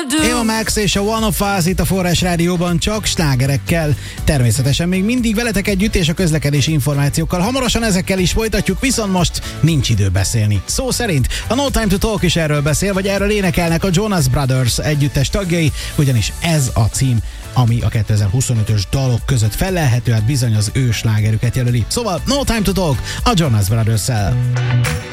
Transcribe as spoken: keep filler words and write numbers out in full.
Eva Max és a One of Us itt a Forrás Rádióban csak slágerekkel. Természetesen még mindig veletek együtt és a közlekedési információkkal. Hamarosan ezekkel is folytatjuk, viszont most nincs idő beszélni. Szó szerint a No Time to Talk is erről beszél, vagy erről énekelnek a Jonas Brothers együttes tagjai, ugyanis ez a cím, ami a kétezer-huszonötös dalok között felelhető, hát bizony az ő slágerüket jelöli. Szóval No Time to Talk a Jonas Brothers-szel.